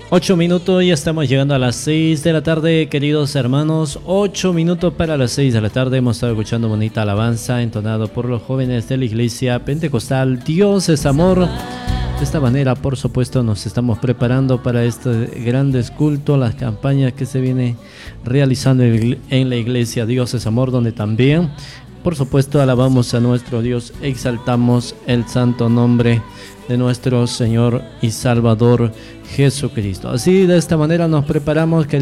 8 minutos, ya estamos llegando a las 6 de la tarde, queridos hermanos. 8 minutos para las 6 de la tarde. Hemos estado escuchando bonita alabanza entonado por los jóvenes de la iglesia pentecostal. Dios es amor. De esta manera, por supuesto, nos estamos preparando para este grandes cultos, las campañas que se vienen realizando en la iglesia Dios es amor, donde también, por supuesto, alabamos a nuestro Dios, exaltamos el santo nombre de nuestro Señor y Salvador Jesucristo. Así, de esta manera nos preparamos,